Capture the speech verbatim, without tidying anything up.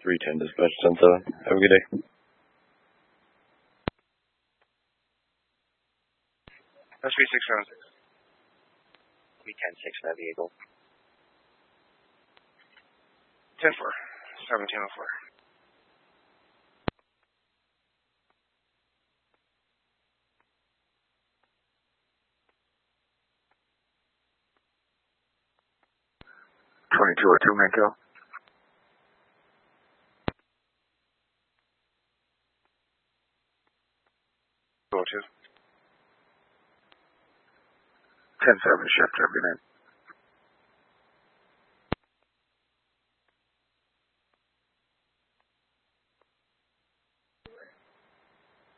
three ten dispatch, ten seven. Have a good day. S B six seven six. three ten six for that vehicle. ten four. seventeen oh four. twenty-two oh two, Mankill. two oh two. ten seven, shift, have a good night.